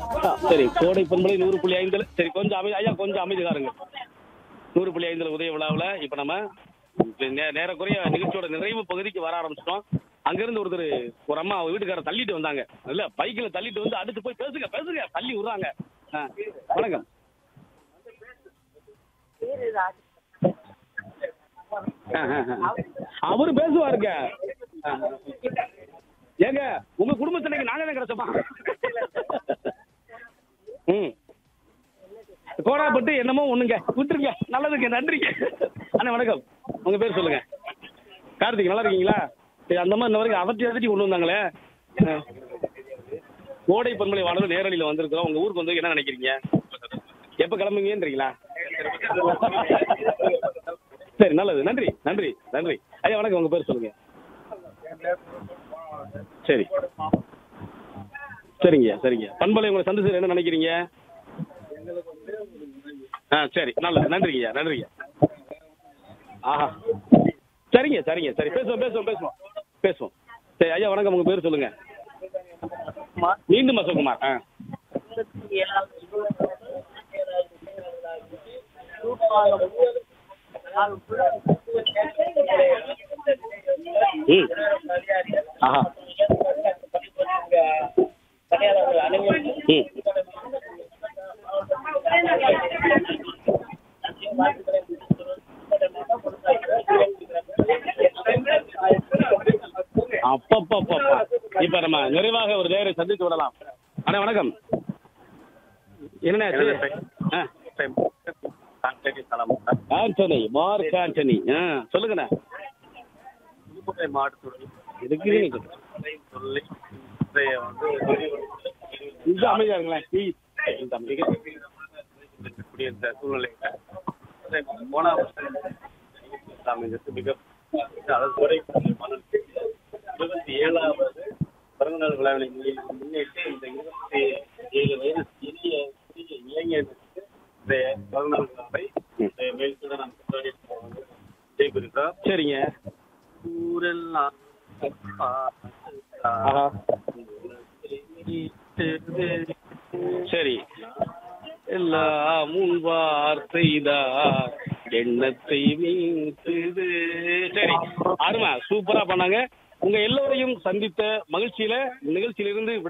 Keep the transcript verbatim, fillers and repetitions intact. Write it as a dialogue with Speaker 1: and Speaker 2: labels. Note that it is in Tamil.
Speaker 1: ஆ, சரி கோடை பண்பலை நூறு புள்ளி ஐந்துல சரி கொஞ்சம் அமை ஐயா கொஞ்சம் அமைதிகாருங்க. நூறு புள்ளி ஐந்துல உதய விழாவில் இப்போ நம்ம இப்ப நே- நேரக்குறைய நிகழ்ச்சியோட நிறைவு பகுதிக்கு வர ஆரம்பிச்சிட்டோம். அங்கிருந்து ஒருத்தர் ஒரு அம்மா அவங்க வீட்டுக்கார தள்ளிட்டு வந்தாங்க. இல்ல பைக்கில் தள்ளிட்டு வந்து அடுத்து போய் பேசுங்க பேசுங்க தள்ளி விடுறாங்க. ஆ, வணக்கம். ஆ, ஆ, ஆ. அவரு பேசுவாருங்க. ஆ. ஏங்க உங்க குடும்பத்தினைக்கு நாங்க தான் கிடைச்சோமா? ம் கோடாப்பட்டு என்னமோ ஒண்ணுங்க விட்டுருங்க. நல்லதுங்க நன்றிங்க. அண்ணா வணக்கம். உங்க பேர் சொல்லுங்க. கார்த்திக் நல்லா இருக்கீங்களா? சரி அந்த மாதிரி இந்த வரைக்கும் அதட்டி அதட்டி கொண்டு வந்தாங்களே. ஆ. கோடை பண்பலை வானொலி நேரடியில் வந்திருக்கிறோம். உங்க ஊருக்கு வந்து என்ன நினைக்கிறீங்க? எப்ப கிளம்புங்கன்றீங்களா? சரி நல்லது நன்றி நன்றி நன்றி. ஐயா வணக்கம். உங்க பேர் சொல்லுங்க. சரி சரிங்க சரிங்க. பண்பலை உங்களை சந்திச்சு என்ன நினைக்கிறீங்க? ஆ சரி நல்லது நன்றிங்கய்யா நன்றிங்க. ஆஹா சரிங்க சரிங்க சரி பேசுவோம் பேசுவோம் பேசுவோம் பேசுவோம். சரி ஐயா வணக்கம். உங்க பேர் சொல்லுங்க. மீண்டும் அசோக்குமார். ஆ ம் ஆஹா ம் அப்பப்பப்பா இப்ப நம்ம நிறைவாக ஒரு நேரை சந்தித்து விடலாம். அண்ணா வணக்கம். என்ன ஆ ஆண்டனி மார்க் ஆண்டனி. ஆ சொல்லுங்கண்ணா. இதுக்கு
Speaker 2: சொல்லி இன்றைய வந்து
Speaker 1: இந்த அமைதியா இருங்களேன். ப்ளீஸ். இந்த அமைதி.
Speaker 2: இருக்கக்கூடிய இந்த சூழ்நிலையில போன அமைந்தது மிக அதாவது துறை இருபத்தி ஏழாவது பிறந்தநாள் விழாவினை முன்னிட்டு இந்த இருபத்தி ஏழு வயது சிறிய சிறிய இளைஞர்களுக்கு இந்த பிறந்தநாள் விழாவை மேல்கூட நாம் கொண்டாடி செய்திருக்கிறோம்.
Speaker 1: சரிங்க.
Speaker 2: ஊரெல்லாம்
Speaker 1: ஆஹா சரி எல்லாம் உன் வார்த்தைதான் எண்ணத்தை மீட்டுது. சரி அருமை சூப்பரா பண்ணாங்க. உங்க எல்லோரையும் சந்தித்த மகிழ்ச்சியில நிகழ்ச்சியிலிருந்து